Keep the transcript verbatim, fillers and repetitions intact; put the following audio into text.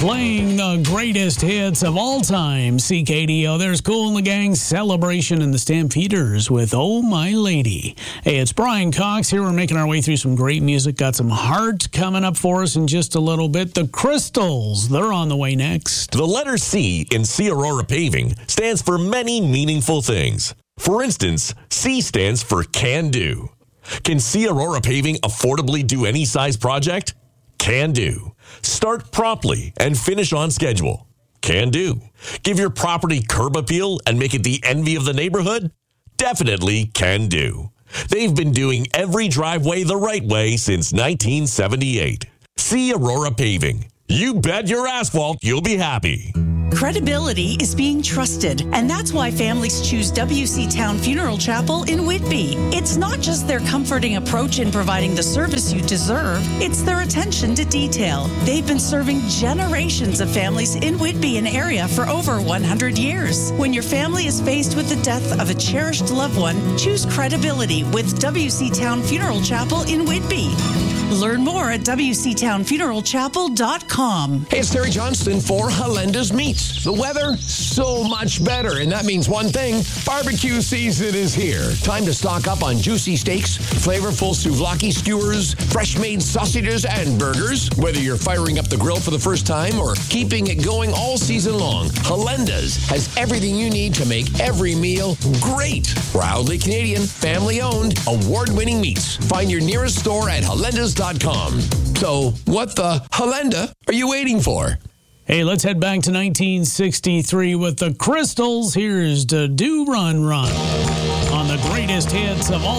Playing the greatest hits of all time, C K D O. There's Kool and the Gang Celebration and the Stampeders with Oh My Lady. Hey, it's Brian Cox here. We're making our way through some great music. Got some heart coming up for us in just a little bit. The Crystals, they're on the way next. The letter C in C Aurora Paving stands for many meaningful things. For instance, C stands for Can Do. Can C Aurora Paving affordably do any size project? Can do. Start promptly and finish on schedule. Can do. Give your property curb appeal and make it the envy of the neighborhood? Definitely can do. They've been doing every driveway the right way since nineteen seventy-eight. See Aurora Paving. You bet your asphalt you'll be happy. Credibility is being trusted, and that's why families choose W C Town Funeral Chapel in Whitby. It's not just their comforting approach in providing the service you deserve, it's their attention to detail. They've been serving generations of families in Whitby and area for over one hundred years. When your family is faced with the death of a cherished loved one, choose credibility with W C Town Funeral Chapel in Whitby. Learn more at w c town funeral chapel dot com. Hey, it's Terry Johnston for Halenda's Meats. The weather, so much better, and that means one thing. Barbecue season is here. Time to stock up on juicy steaks, flavorful souvlaki skewers, fresh-made sausages, and burgers. Whether you're firing up the grill for the first time or keeping it going all season long, Halenda's has everything you need to make every meal great. Proudly Canadian, family-owned, award-winning meats. Find your nearest store at halendas dot com. So, what the Halenda are you waiting for? Hey, let's head back to nineteen sixty-three with the Crystals. Here's to Do Run Run on the greatest hits of all